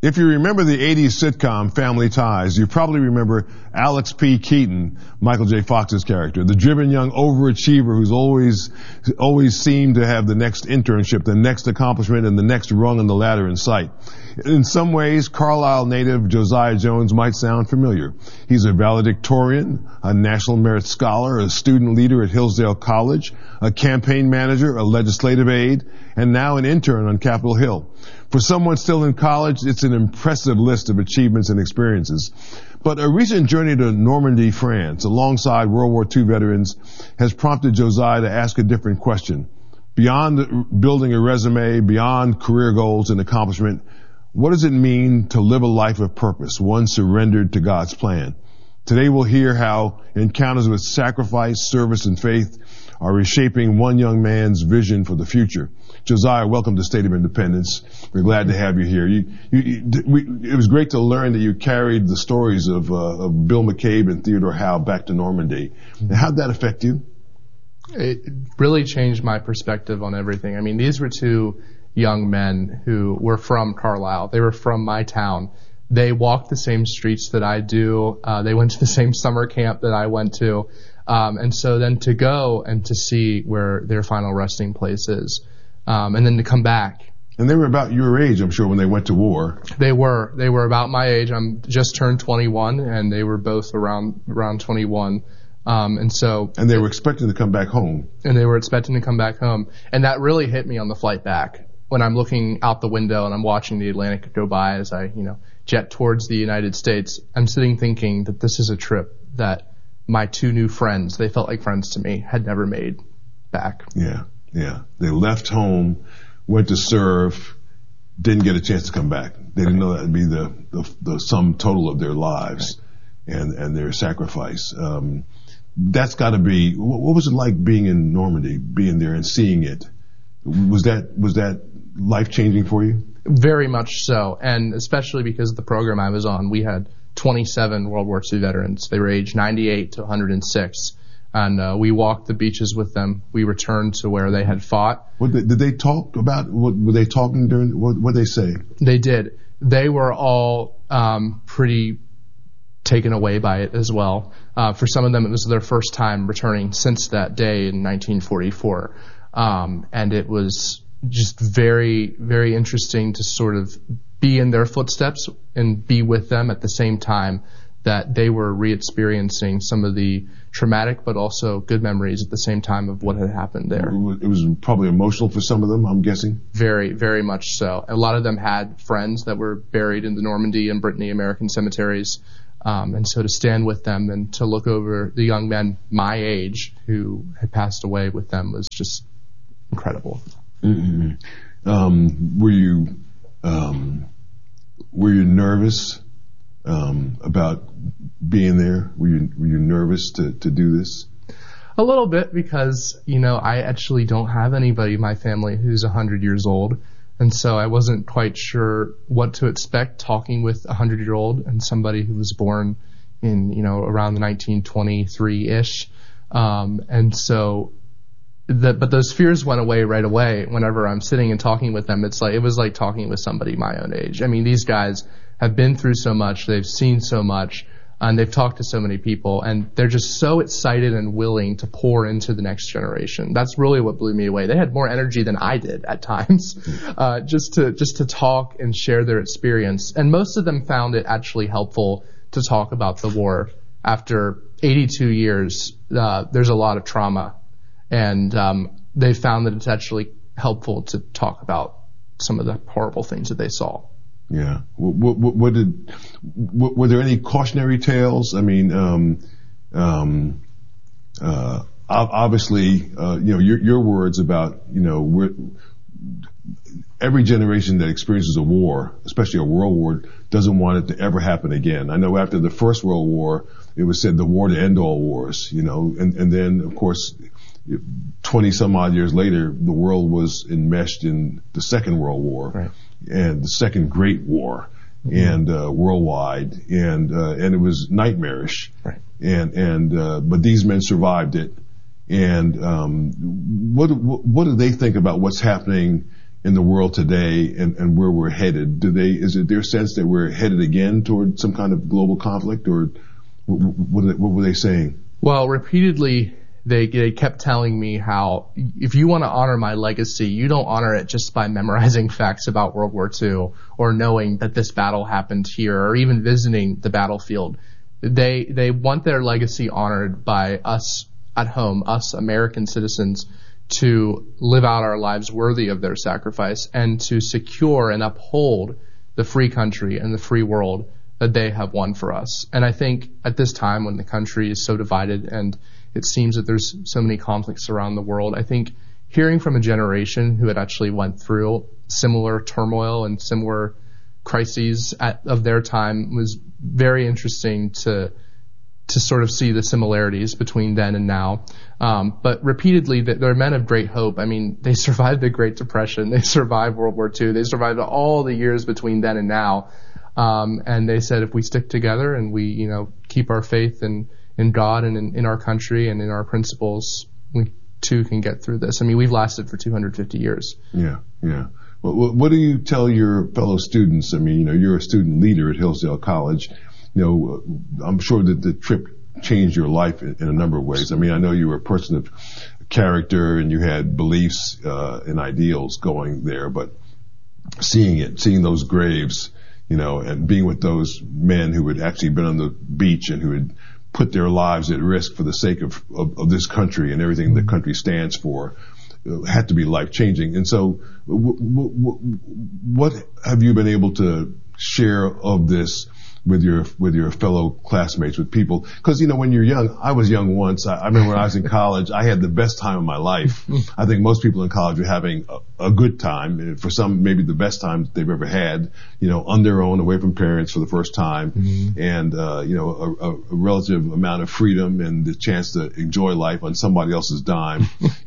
If you remember the 80s sitcom Family Ties, you probably remember Alex P. Keaton, Michael J. Fox's character, the driven young overachiever who's always seemed to have the next internship, the next accomplishment, and the next rung on the ladder in sight. In some ways, Carlisle native Josiah Jones might sound familiar. He's a valedictorian, a National Merit Scholar, a student leader at Hillsdale College, a campaign manager, a legislative aide, and now an intern on Capitol Hill. For someone still in college, it's an impressive list of achievements and experiences. But a recent journey to Normandy, France, alongside World War II veterans, has prompted Josiah to ask a different question. Beyond building a resume, beyond career goals and accomplishment, what does it mean to live a life of purpose, one surrendered to God's plan? Today we'll hear how encounters with sacrifice, service, and faith are reshaping one young man's vision for the future. Josiah, welcome to State of Independence. We're glad to have you here. It was great to learn that you carried the stories of Bill McCabe and Theodore Howe back to Normandy. How did that affect you? It really changed my perspective on everything. I mean, these were two young men who were from Carlisle. They were from my town. They walked the same streets that I do. They went to the same summer camp that I went to. And so then to go and to see where their final resting place is, and then to come back. And they were about your age, I'm sure, when they went to war. They were about my age. I'm just turned 21, and they were both around 21. And they were expecting to come back home. And they were expecting to come back home. And that really hit me on the flight back. When I'm looking out the window and I'm watching the Atlantic go by as I, jet towards the United States, I'm sitting thinking that this is a trip that my two new friends, they felt like friends to me, had never made back. Yeah. They left home, went to serve, didn't get a chance to come back. They didn't know that would be the sum total of their lives, right, and their sacrifice. That's got to be. What was it like being in Normandy, being there and seeing it? Was that life changing for you? Very much so, and especially because of the program I was on, we had 27 World War II veterans. They were aged 98 to 106. And we walked the beaches with them. We returned to where they had fought. Did they talk about, were they talking during, what did they say? They did. They were all pretty taken away by it as well. For some of them, it was their first time returning since that day in 1944. And it was just very, very interesting to sort of be in their footsteps and be with them at the same time that they were re-experiencing some of the traumatic but also good memories at the same time of what had happened there. It was probably emotional for some of them, I'm guessing? Very, very much so. A lot of them had friends that were buried in the Normandy and Brittany American cemeteries. And so to stand with them and to look over the young men my age who had passed away with them was just incredible. Mm-hmm. Were you nervous about being there? Were you nervous to do this? A little bit because, I actually don't have anybody in my family who's 100 years old. And so I wasn't quite sure what to expect talking with a 100-year-old and somebody who was born in, around the 1923-ish. But those fears went away right away whenever I'm sitting and talking with them. It was like talking with somebody my own age. I mean, these guys have been through so much, they've seen so much, and they've talked to so many people, and they're just so excited and willing to pour into the next generation. That's really what blew me away. They had more energy than I did at times, just to talk and share their experience. And most of them found it actually helpful to talk about the war. After 82 years, there's a lot of trauma, and they found that it's actually helpful to talk about some of the horrible things that they saw. Yeah. Were there any cautionary tales? I mean, obviously, your words about, every generation that experiences a war, especially a world war, doesn't want it to ever happen again. I know after the First World War, it was said the war to end all wars, and then, of course, 20 some odd years later, the world was enmeshed in the Second World War. Right. And the Second Great War, and worldwide, and it was nightmarish. Right. But these men survived it. And what do they think about what's happening in the world today and where we're headed? Is it their sense that we're headed again toward some kind of global conflict, or what were they saying? Well, repeatedly, they kept telling me how if you want to honor my legacy, you don't honor it just by memorizing facts about World War II or knowing that this battle happened here or even visiting the battlefield. They want their legacy honored by us at home, us American citizens, to live out our lives worthy of their sacrifice and to secure and uphold the free country and the free world that they have won for us. And I think at this time when the country is so divided and it seems that there's so many conflicts around the world, I think hearing from a generation who had actually went through similar turmoil and similar crises of their time was very interesting to sort of see the similarities between then and now. But repeatedly, they're men of great hope. I mean, they survived the Great Depression. They survived World War II. They survived all the years between then and now. And they said if we stick together and we, keep our faith in God and in our country and in our principles, we too can get through this. I mean, we've lasted for 250 years. Yeah. Well, what do you tell your fellow students? I mean, you're a student leader at Hillsdale College. I'm sure that the trip changed your life in a number of ways. I mean, I know you were a person of character and you had beliefs and ideals going there, but seeing those graves, and being with those men who had actually been on the beach and who had put their lives at risk for the sake of this country and everything the country stands for, had to be life-changing. And so what have you been able to share of this with your fellow classmates, with people? Because, when you're young, I was young once. I remember when I was in college, I had the best time of my life. I think most people in college are having a good time. For some, maybe the best time they've ever had, on their own, away from parents for the first time. Mm-hmm. And, a relative amount of freedom and the chance to enjoy life on somebody else's dime,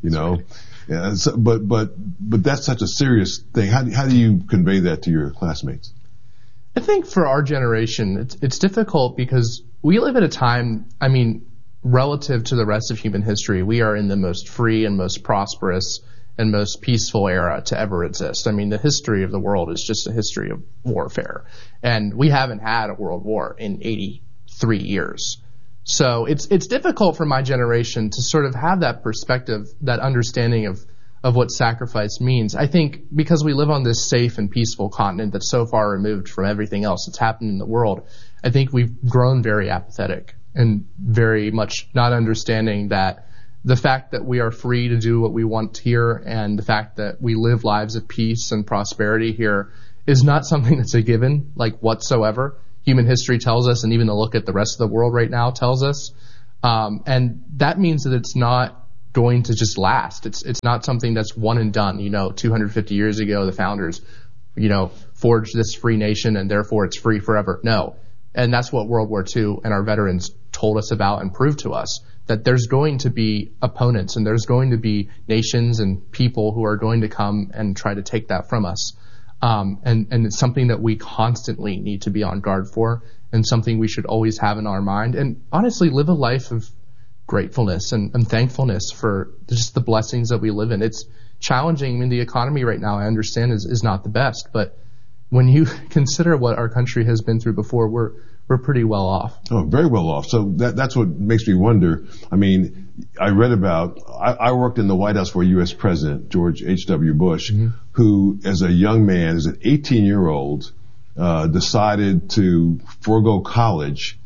Yeah, so, but that's such a serious thing. How do you convey that to your classmates? I think for our generation, it's difficult because we live at a time, relative to the rest of human history, we are in the most free and most prosperous and most peaceful era to ever exist. I mean, the history of the world is just a history of warfare. And we haven't had a world war in 83 years. So it's difficult for my generation to sort of have that perspective, that understanding of what sacrifice means. I think because we live on this safe and peaceful continent that's so far removed from everything else that's happened in the world, I think we've grown very apathetic and very much not understanding that the fact that we are free to do what we want here and the fact that we live lives of peace and prosperity here is not something that's a given, whatsoever. Human history tells us, and even the look at the rest of the world right now tells us. And that means that it's not going to just last. It's not something that's one and done. 250 years ago, the founders, forged this free nation and therefore it's free forever. No. And that's what World War II and our veterans told us about and proved to us, that there's going to be opponents and there's going to be nations and people who are going to come and try to take that from us. And it's something that we constantly need to be on guard for and something we should always have in our mind and honestly live a life of gratefulness and thankfulness for just the blessings that we live in. It's challenging. I mean, the economy right now, I understand, is not the best, but when you consider what our country has been through before, we're pretty well off. Oh, very well off. So that's what makes me wonder. I mean, I read about, I worked in the White House for U.S. President George H.W. Bush, mm-hmm. who as a young man, as an 18-year-old, decided to forego college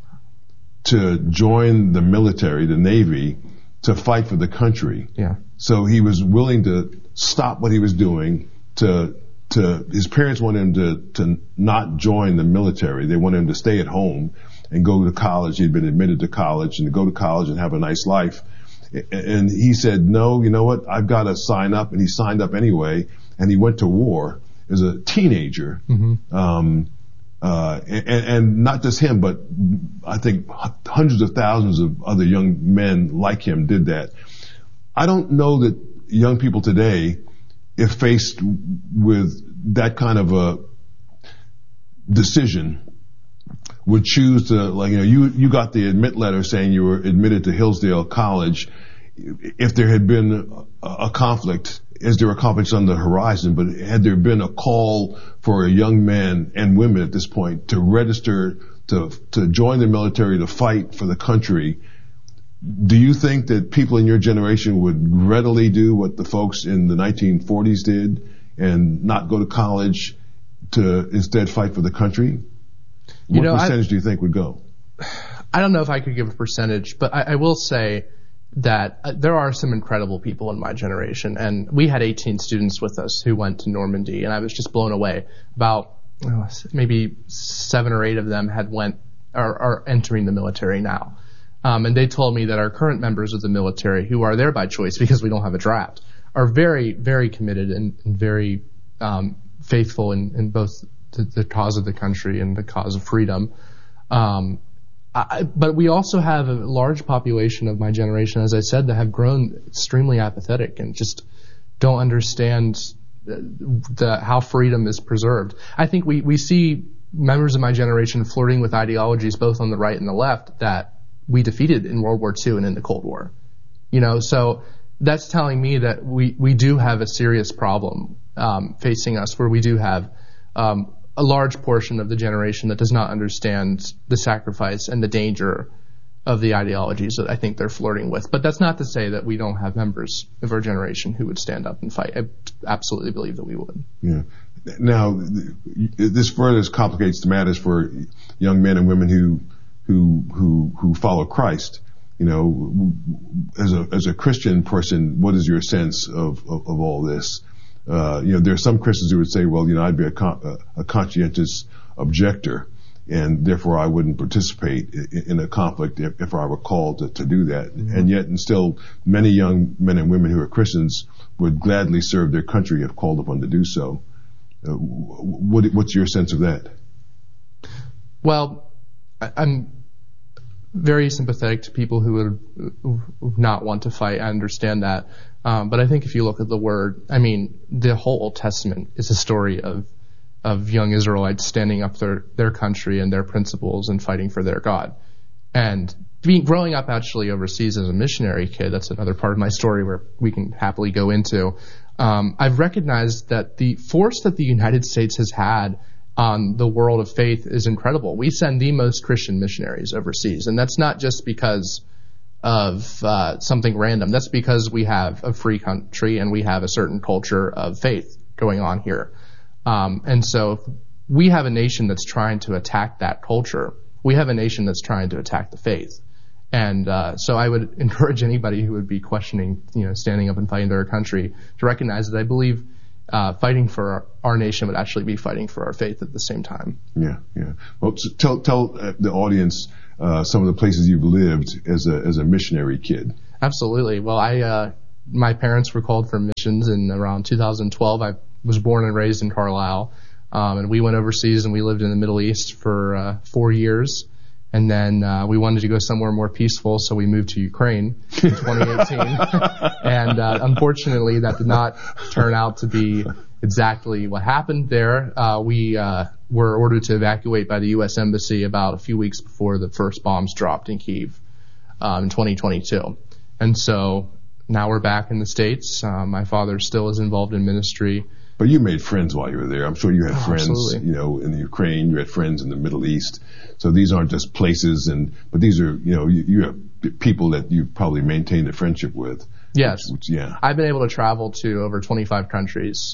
to join the military, the Navy, to fight for the country. Yeah. So he was willing to stop what he was doing his parents wanted him to not join the military. They wanted him to stay at home and go to college. He'd been admitted to college and to go to college and have a nice life. And he said, no, you know what? I've got to sign up. And he signed up anyway. And he went to war as a teenager. Mm-hmm. And not just him, but I think hundreds of thousands of other young men like him did that. I don't know that young people today, if faced with that kind of a decision, would choose to, you got the admit letter saying you were admitted to Hillsdale College. if there had been a conflict, is there a conflict on the horizon, but had there been a call for young men and women at this point to register, to join the military, to fight for the country, do you think that people in your generation would readily do what the folks in the 1940s did and not go to college to instead fight for the country? What percentage do you think would go? I don't know if I could give a percentage, but I will say that there are some incredible people in my generation, and we had 18 students with us who went to Normandy, and I was just blown away. About maybe 7 or 8 of them are entering the military now. And they told me that our current members of the military, who are there by choice because we don't have a draft, are very, very committed and very faithful in both the cause of the country and the cause of freedom. But we also have a large population of my generation, as I said, that have grown extremely apathetic and just don't understand how freedom is preserved. I think we see members of my generation flirting with ideologies both on the right and the left that we defeated in World War II and in the Cold War. So that's telling me that we do have a serious problem facing us, where we do have a large portion of the generation that does not understand the sacrifice and the danger of the ideologies that I think they're flirting with. But that's not to say that we don't have members of our generation who would stand up and fight. I absolutely believe that we would. Yeah. Now, this further complicates the matters for young men and women who follow Christ. As a Christian person, what is your sense of all this? There are some Christians who would say, well, I'd be a conscientious objector, and therefore I wouldn't participate in a conflict if I were called to do that. Mm-hmm. And yet, and still, many young men and women who are Christians would gladly serve their country if called upon to do so. What's your sense of that? Well, I'm very sympathetic to people who would not want to fight. I understand that. But I think if you look at the Word, the whole Old Testament is a story of young Israelites standing up for their country and their principles and fighting for their God. And growing up actually overseas as a missionary kid, that's another part of my story where we can happily go into. I've recognized that the force that the United States has had on the world of faith is incredible. We send the most Christian missionaries overseas, and that's not just because of something random. That's because we have a free country and we have a certain culture of faith going on here. And so we have a nation that's trying to attack that culture. We have a nation that's trying to attack the faith. And so I would encourage anybody who would be questioning, standing up and fighting their country to recognize that I believe fighting for our nation would actually be fighting for our faith at the same time. Yeah. Well, tell the audience some of the places you've lived as a missionary kid. Absolutely. Well, my parents were called for missions in around 2012. I was born and raised in Carlisle, and we went overseas and we lived in the Middle East for 4 years. And then we wanted to go somewhere more peaceful, so we moved to Ukraine in 2018. And unfortunately, that did not turn out to be exactly what happened there. We were ordered to evacuate by the U.S. Embassy about a few weeks before the first bombs dropped in Kyiv in 2022. And so now we're back in the States. My father still is involved in ministry. But you made friends while you were there. I'm sure you had friends, absolutely. In the Ukraine. You had friends in the Middle East. So these aren't just places, but these are, you have people that you've probably maintained a friendship with. Yes. Yeah. I've been able to travel to over 25 countries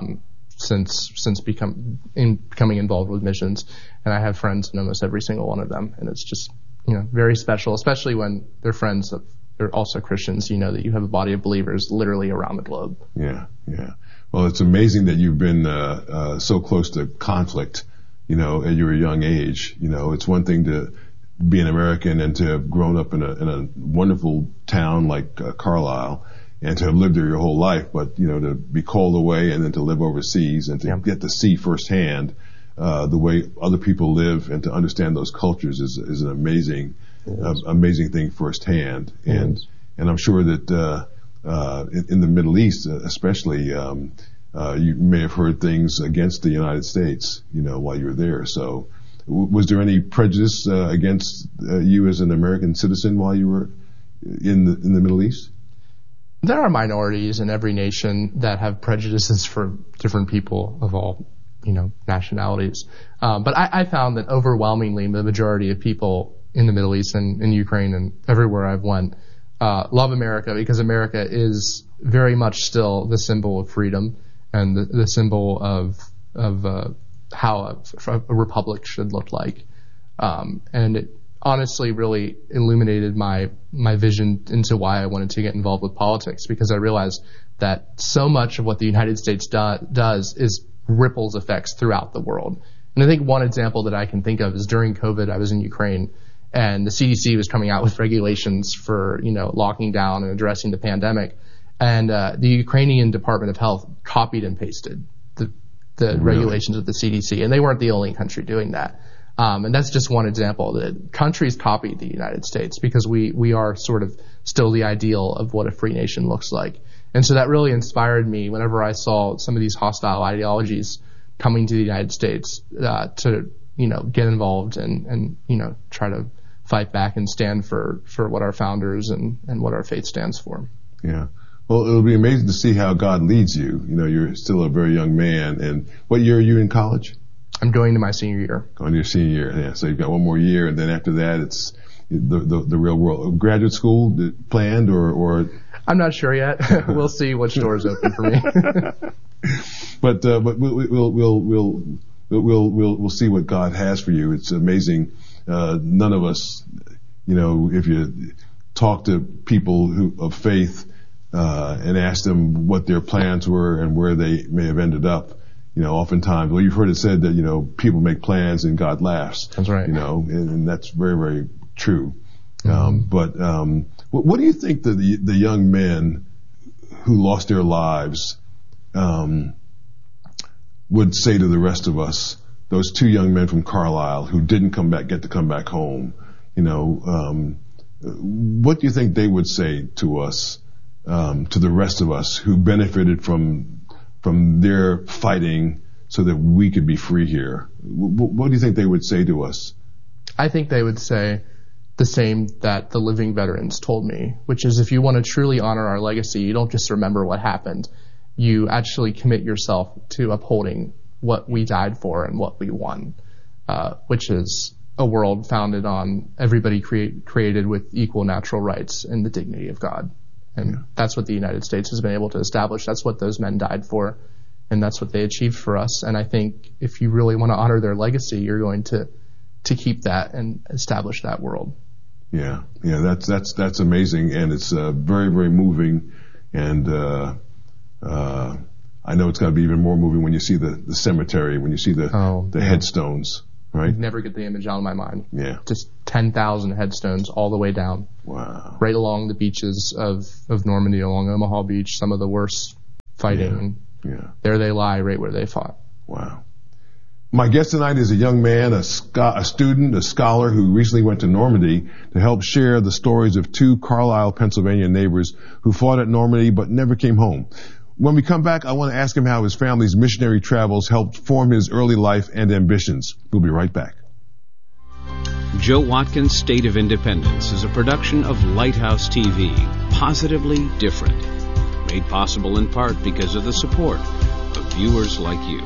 since becoming involved with missions, and I have friends in almost every single one of them, and it's just very special, especially when they're friends that they're also Christians. You know that you have a body of believers literally around the globe. Yeah. Well, it's amazing that you've been so close to conflict, at your young age. It's one thing to be an American and to have grown up in a wonderful town like Carlisle and to have lived there your whole life, but to be called away and then to live overseas and to get to see firsthand the way other people live and to understand those cultures is an amazing thing firsthand. And I'm sure that in the Middle East, especially, you may have heard things against the United States, while you were there. So, was there any prejudice against you as an American citizen while you were in the Middle East? There are minorities in every nation that have prejudices for different people of all, nationalities. But I found that overwhelmingly the majority of people in the Middle East and in Ukraine and everywhere I've went love America, because America is very much still the symbol of freedom and the symbol of how a republic should look like. And it honestly really illuminated my vision into why I wanted to get involved with politics, because I realized that so much of what the United States does is ripples effects throughout the world. And I think one example that I can think of is during COVID, I was in Ukraine, and the CDC was coming out with regulations for, locking down and addressing the pandemic. And the Ukrainian Department of Health copied and pasted the regulations of the CDC, and they weren't the only country doing that. And that's just one example. The countries copied the United States because we are sort of still the ideal of what a free nation looks like. And so that really inspired me whenever I saw some of these hostile ideologies coming to the United States to get involved and try to fight back and stand for what our founders and what our faith stands for. Yeah. Well, it'll be amazing to see how God leads you. You're still a very young man. And what year are you in college? I'm going to my senior year. Going to your senior year, yeah. So you've got one more year, and then after that, it's the real world. Graduate school planned, or I'm not sure yet. We'll see which doors open for me. But we'll see what God has for you. It's amazing. None of us, if you talk to people of faith and ask them what their plans were and where they may have ended up, oftentimes, you've heard it said that, people make plans and God laughs. That's right. And that's very, very true. Mm-hmm. What do you think the young men who lost their lives would say to the rest of us? Those two young men from Carlisle who didn't get to come back home. What do you think they would say to us, to the rest of us who benefited from their fighting so that we could be free here? What do you think they would say to us? I think they would say the same that the living veterans told me, which is, if you want to truly honor our legacy, you don't just remember what happened. You actually commit yourself to upholding what we died for and what we won, which is a world founded on everybody created with equal natural rights and the dignity of God. And that's what the United States has been able to establish. That's what those men died for, and that's what they achieved for us. And I think if you really want to honor their legacy, you're going to keep that and establish that world. Yeah, that's amazing, and it's very, very moving. And I know it's going to be even more moving when you see the cemetery, when you see the headstones. Right? I'd never get the image out of my mind. Yeah. Just 10,000 headstones all the way down. Wow. Right along the beaches of Normandy, along Omaha Beach, some of the worst fighting. Yeah. There they lie, right where they fought. Wow. My guest tonight is a young man, a student, a scholar who recently went to Normandy to help share the stories of two Carlisle, Pennsylvania neighbors who fought at Normandy but never came home. When we come back, I want to ask him how his family's missionary travels helped form his early life and ambitions. We'll be right back. Joe Watkins' State of Independence is a production of Lighthouse TV, positively different. Made possible in part because of the support of viewers like you.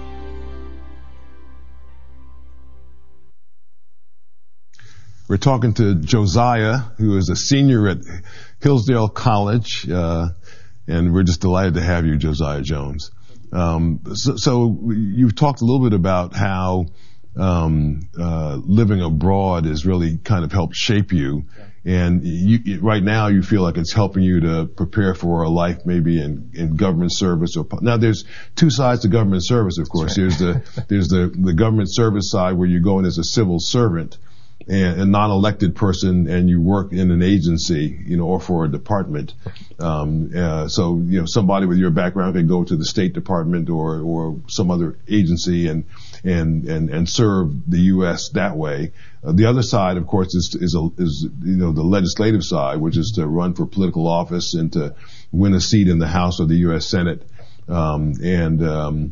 We're talking to Josiah, who is a senior at Hillsdale College, and we're just delighted to have you, Josiah Jones. So you've talked a little bit about how living abroad has really kind of helped shape you. And right now you feel like it's helping you to prepare for a life maybe in government service. Now there's two sides to government service, of course. Right. There's the government service side where you go in as a civil servant and a non-elected person, and you work in an agency, or for a department. So somebody with your background can go to the State Department or some other agency and serve the U.S. that way. The other side, of course, is the legislative side, which is to run for political office and to win a seat in the House or the U.S. Senate.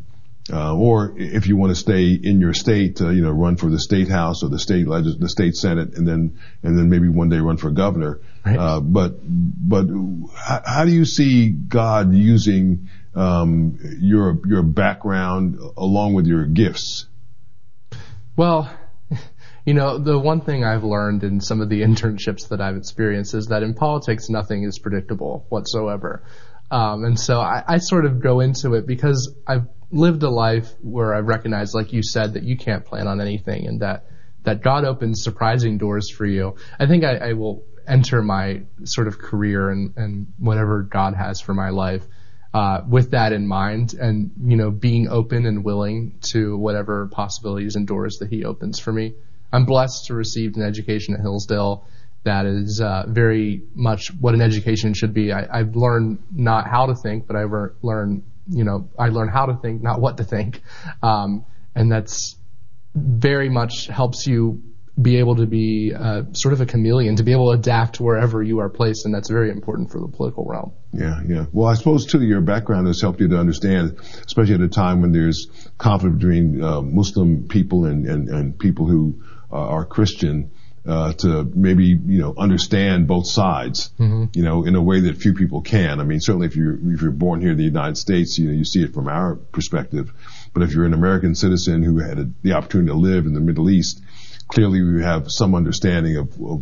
or if you want to stay in your state, run for the state house or the state senate, and then maybe one day run for governor. Right. But how do you see God using your background along with your gifts? Well, the one thing I've learned in some of the internships that I've experienced is that in politics, nothing is predictable whatsoever. And so I sort of go into it because I've lived a life where I've recognized, like you said, that you can't plan on anything, and that God opens surprising doors for you. I think I will enter my sort of career and whatever God has for my life with that in mind, and being open and willing to whatever possibilities and doors that He opens for me. I'm blessed to receive an education at Hillsdale that is very much what an education should be. I've learned not how to think, but I learned how to think, not what to think. And that's very much helps you be able to be sort of a chameleon, to be able to adapt wherever you are placed, and that's very important for the political realm. Yeah. Well, I suppose, too, your background has helped you to understand, especially at a time when there's conflict between Muslim people and people who are Christian, to maybe, understand both sides, in a way that few people can. I mean, certainly if you're born here in the United States, you see it from our perspective. But if you're an American citizen who had the opportunity to live in the Middle East, clearly we have some understanding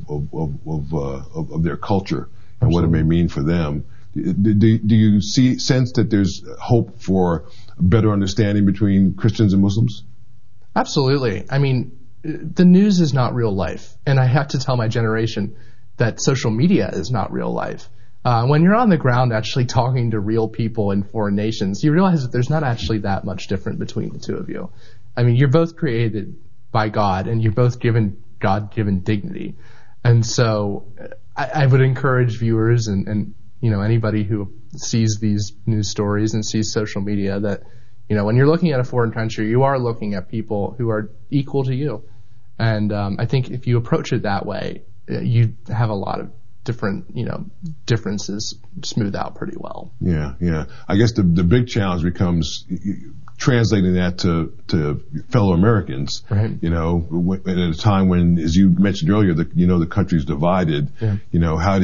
of their culture and what it may mean for them. Do you sense that there's hope for a better understanding between Christians and Muslims? Absolutely. I mean, the news is not real life, and I have to tell my generation that social media is not real life. When you're on the ground actually talking to real people in foreign nations, you realize that there's not actually that much different between the two of you. I mean, you're both created by God, and you're both given God-given dignity. And so I would encourage viewers and anybody who sees these news stories and sees social media that, when you're looking at a foreign country, you are looking at people who are equal to you. And I think if you approach it that way, you have a lot of different, differences smooth out pretty well. Yeah. I guess the big challenge becomes translating that to fellow Americans. Right. At a time when, as you mentioned earlier, the country's divided. Yeah. How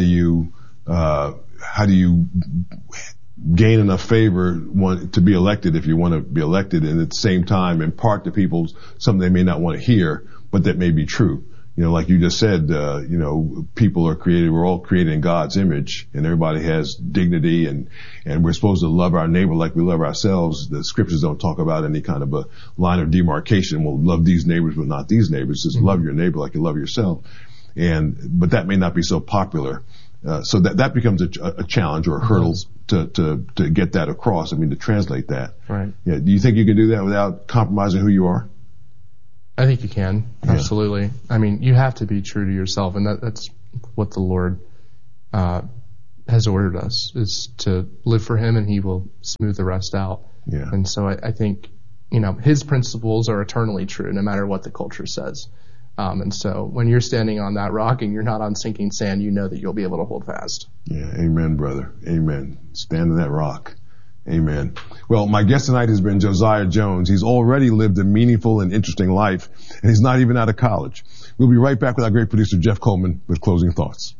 do you gain enough favor to be elected if you want to be elected, and at the same time impart to people something they may not want to hear, but that may be true. Like you just said, people are created, we're all created in God's image, and everybody has dignity, and we're supposed to love our neighbor like we love ourselves. The scriptures don't talk about any kind of a line of demarcation. We'll love these neighbors, but not these neighbors. Just love your neighbor like you love yourself. But that may not be so popular. So that becomes a challenge or a hurdle to get that across. I mean, to translate that. Right. Yeah. Do you think you can do that without compromising who you are? I think you can. Absolutely. I mean, you have to be true to yourself, and that's what the Lord has ordered us, is to live for Him, and He will smooth the rest out. Yeah. And so I think, His principles are eternally true, no matter what the culture says. And so when you're standing on that rock and you're not on sinking sand, you know that you'll be able to hold fast. Yeah. Amen, brother. Amen. Stand on that rock. Amen. Well, my guest tonight has been Josiah Jones. He's already lived a meaningful and interesting life, and he's not even out of college. We'll be right back with our great producer, Jeff Coleman, with closing thoughts.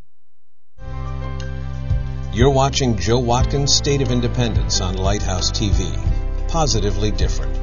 You're watching Joe Watkins' State of Independence on Lighthouse TV. Positively different.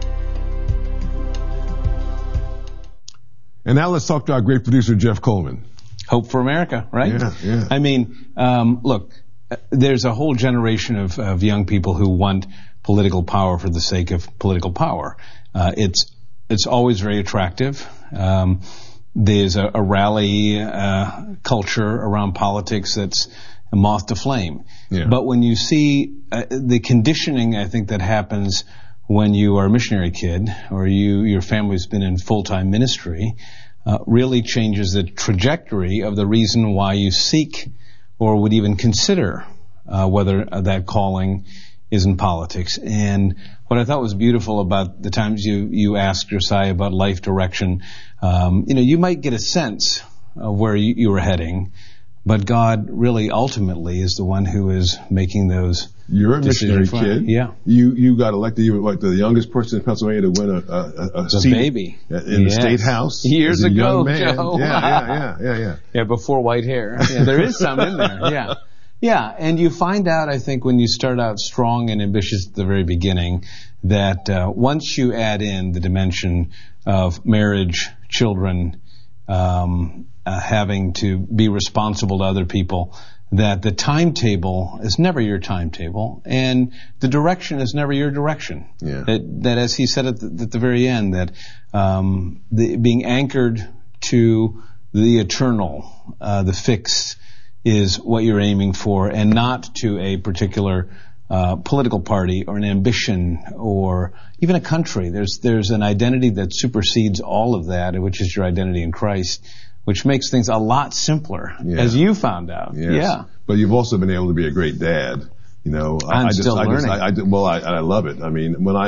And now let's talk to our great producer, Jeff Coleman. Hope for America, right? Yeah. I mean, look, there's a whole generation of young people who want political power for the sake of political power. It's always very attractive. There's a rally culture around politics that's a moth to flame. Yeah. But when you see the conditioning, I think, that happens when you are a missionary kid or your family's been in full-time ministry, really changes the trajectory of the reason why you seek or would even consider whether that calling is in politics. And what I thought was beautiful about the times you asked Josiah about life direction, you might get a sense of where you were heading, but God really ultimately is the one who is making those You're a missionary kid. Yeah. You got elected. You were like the youngest person in Pennsylvania to win a seat baby in the state house years as a ago. young man. Joe. Yeah. Before white hair. Yeah, there is some in there. Yeah. Yeah, and you find out, I think, when you start out strong and ambitious at the very beginning, that once you add in the dimension of marriage, children, having to be responsible to other people, that the timetable is never your timetable, and the direction is never your direction. Yeah. That as he said at the very end, that being anchored to the eternal, the fixed, is what you're aiming for, and not to a particular political party or an ambition or even a country. There's an identity that supersedes all of that, which is your identity in Christ, which makes things a lot simpler, as you found out. Yes. Yeah. But you've also been able to be a great dad. You know, I'm still learning. I love it. I mean, when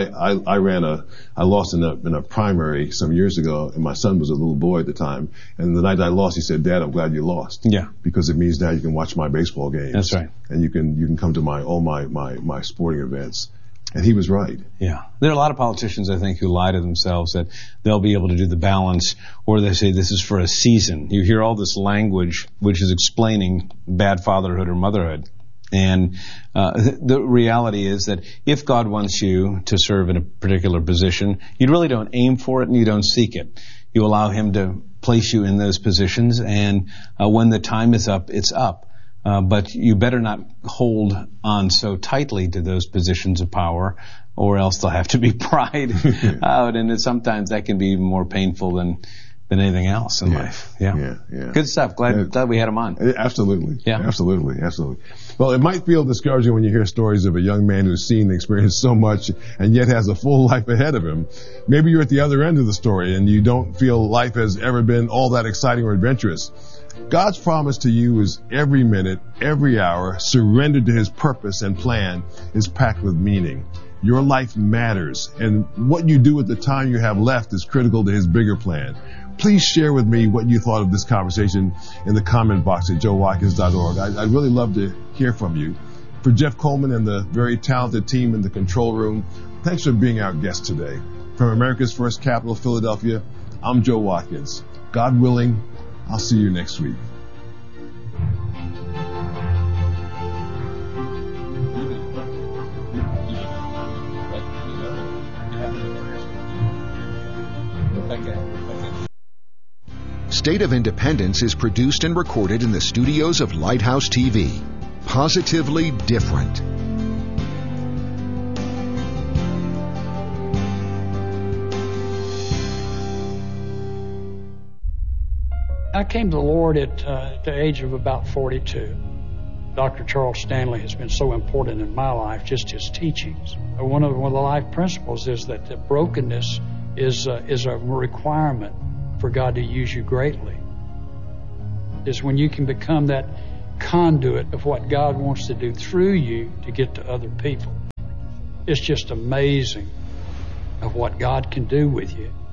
I lost in a primary some years ago, and my son was a little boy at the time. And the night I lost, he said, "Dad, I'm glad you lost." Yeah. Because it means now you can watch my baseball games. That's right. And you can come to my sporting events. And he was right. Yeah. There are a lot of politicians, I think, who lie to themselves that they'll be able to do the balance, or they say this is for a season. You hear all this language which is explaining bad fatherhood or motherhood. And the reality is that if God wants you to serve in a particular position, you really don't aim for it and you don't seek it. You allow Him to place you in those positions, and when the time is up, it's up. But you better not hold on so tightly to those positions of power, or else they'll have to be pried out, and sometimes that can be even more painful than anything else in life. Yeah. Good stuff. Glad we had him on. Absolutely. Yeah. Absolutely. Well, it might feel discouraging when you hear stories of a young man who's seen and experienced so much and yet has a full life ahead of him. Maybe you're at the other end of the story and you don't feel life has ever been all that exciting or adventurous. God's promise to you is every minute, every hour, surrendered to His purpose and plan is packed with meaning. Your life matters, and what you do with the time you have left is critical to His bigger plan. Please share with me what you thought of this conversation in the comment box at joewatkins.org. I'd really love to hear from you. For Jeff Coleman and the very talented team in the control room, thanks for being our guest today. From America's First Capital, Philadelphia, I'm Joe Watkins. God willing, I'll see you next week. State of Independence is produced and recorded in the studios of Lighthouse TV. Positively different. I came to the Lord at the age of about 42. Dr. Charles Stanley has been so important in my life, just his teachings. One of the life principles is that the brokenness is a requirement for God to use you greatly. Is when you can become that conduit of what God wants to do through you to get to other people. It's just amazing of what God can do with you.